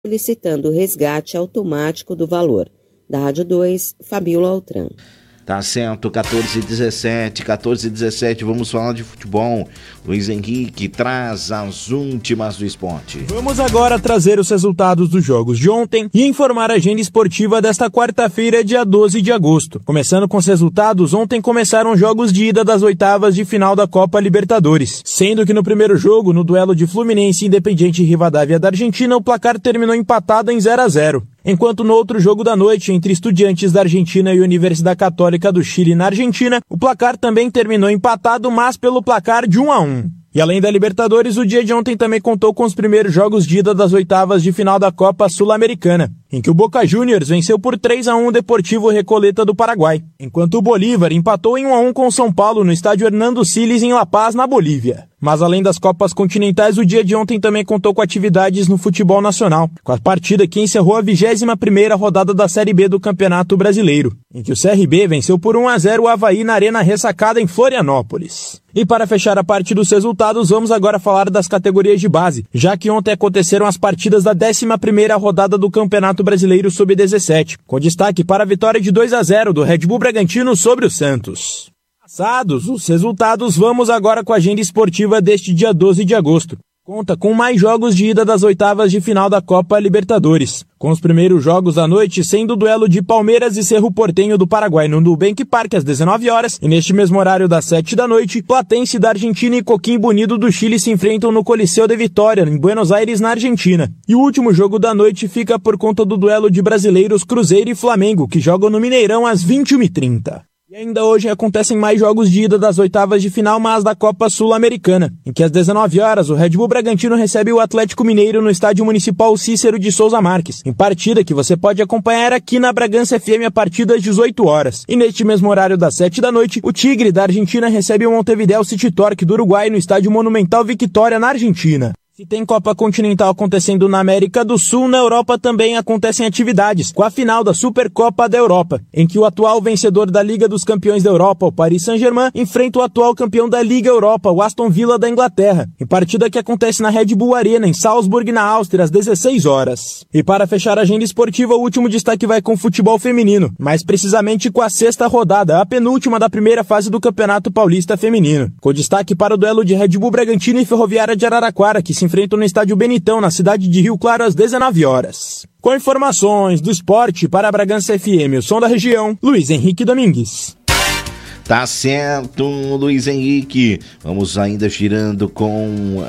solicitando o resgate automático do valor. Da Rádio 2, Fabíola Altran. Tá certo, 14h17, vamos falar de futebol. Luiz Henrique traz as últimas do esporte. Vamos agora trazer os resultados dos jogos de ontem e informar a agenda esportiva desta quarta-feira, dia 12 de agosto. Começando com os resultados, ontem começaram jogos de ida das oitavas de final da Copa Libertadores, sendo que no primeiro jogo, no duelo de Fluminense e Independiente Rivadavia da Argentina, o placar terminou empatado em 0-0. Enquanto no outro jogo da noite, entre Estudiantes da Argentina e Universidade Católica do Chile na Argentina, o placar também terminou empatado, mas pelo placar de 1-1. E além da Libertadores, o dia de ontem também contou com os primeiros jogos de ida das oitavas de final da Copa Sul-Americana, em que o Boca Juniors venceu por 3-1 o Deportivo Recoleta do Paraguai, enquanto o Bolívar empatou em 1-1 com o São Paulo no estádio Hernando Siles em La Paz, na Bolívia. Mas além das Copas Continentais, o dia de ontem também contou com atividades no futebol nacional, com a partida que encerrou a 21ª rodada da Série B do Campeonato Brasileiro, em que o CRB venceu por 1-0 o Avaí na Arena Ressacada em Florianópolis. E para fechar a parte dos resultados, vamos agora falar das categorias de base, já que ontem aconteceram as partidas da 11ª rodada do Campeonato Brasileiro Sub-17, com destaque para a vitória de 2-0 do Red Bull Bragantino sobre o Santos. Passados os resultados, vamos agora com a agenda esportiva deste dia 12 de agosto. Conta com mais jogos de ida das oitavas de final da Copa Libertadores, com os primeiros jogos da noite sendo o duelo de Palmeiras e Cerro Porteño do Paraguai no Nubank Park às 19 horas, e neste mesmo horário das 7 da noite, Platense da Argentina e Coquimbo Unido do Chile se enfrentam no Coliseu de Vitória, em Buenos Aires, na Argentina. E o último jogo da noite fica por conta do duelo de brasileiros Cruzeiro e Flamengo, que jogam no Mineirão às 21h30. E ainda hoje acontecem mais jogos de ida das oitavas de final, mas da Copa Sul-Americana, em que às 19 horas o Red Bull Bragantino recebe o Atlético Mineiro no Estádio Municipal Cícero de Souza Marques, em partida que você pode acompanhar aqui na Bragança FM a partir das 18 horas. E neste mesmo horário das 7 da noite, o Tigre da Argentina recebe o Montevideo City Torque do Uruguai no Estádio Monumental Victoria, na Argentina. Se tem Copa Continental acontecendo na América do Sul, na Europa também acontecem atividades, com a final da Supercopa da Europa, em que o atual vencedor da Liga dos Campeões da Europa, o Paris Saint-Germain, enfrenta o atual campeão da Liga Europa, o Aston Villa da Inglaterra, em partida que acontece na Red Bull Arena, em Salzburg, na Áustria, às 16 horas. E para fechar a agenda esportiva, o último destaque vai com o futebol feminino, mais precisamente com a 6ª rodada, a penúltima da primeira fase do Campeonato Paulista Feminino, com destaque para o duelo de Red Bull Bragantino e Ferroviária de Araraquara, que se enfrentam no Estádio Benitão, na cidade de Rio Claro, às 19 horas. Com informações do esporte para a Bragança FM, o som da região, Luiz Henrique Domingues. Tá certo, Luiz Henrique. Vamos ainda girando com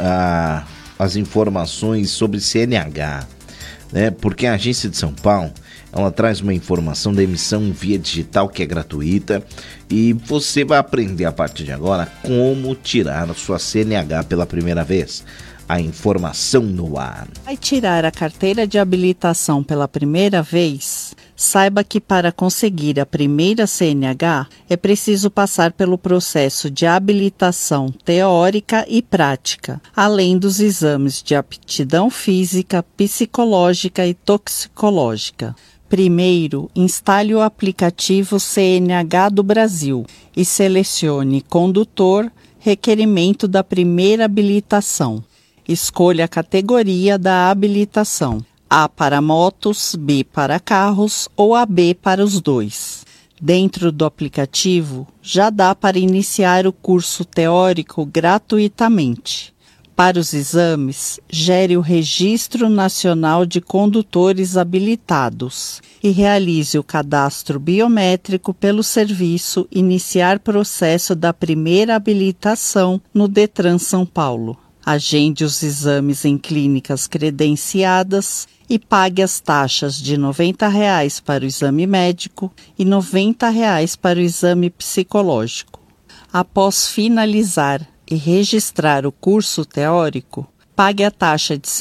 as informações sobre CNH, né? Porque a Agência de São Paulo, ela traz uma informação da emissão via digital que é gratuita e você vai aprender a partir de agora como tirar a sua CNH pela primeira vez. A informação no ar. Vai tirar a carteira de habilitação pela primeira vez? Saiba que para conseguir a primeira CNH é preciso passar pelo processo de habilitação teórica e prática, além dos exames de aptidão física, psicológica e toxicológica. Primeiro, instale o aplicativo CNH do Brasil e selecione condutor, requerimento da primeira habilitação. Escolha a categoria da habilitação, A para motos, B para carros ou AB para os dois. Dentro do aplicativo, já dá para iniciar o curso teórico gratuitamente. Para os exames, gere o Registro Nacional de Condutores Habilitados e realize o cadastro biométrico pelo serviço Iniciar Processo da Primeira Habilitação no Detran São Paulo. Agende os exames em clínicas credenciadas e pague as taxas de R$ 90 para o exame médico e R$ 90 para o exame psicológico. Após finalizar e registrar o curso teórico, pague a taxa de R$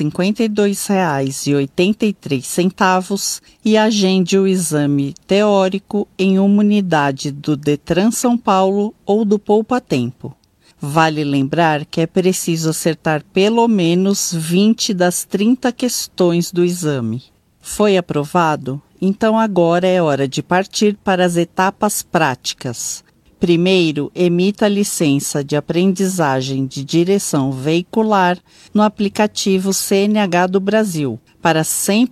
52,83 e agende o exame teórico em uma unidade do Detran São Paulo ou do Poupa Tempo. Vale lembrar que é preciso acertar pelo menos 20 das 30 questões do exame. Foi aprovado? Então agora é hora de partir para as etapas práticas. Primeiro, emita a licença de aprendizagem de direção veicular no aplicativo CNH do Brasil, para 100%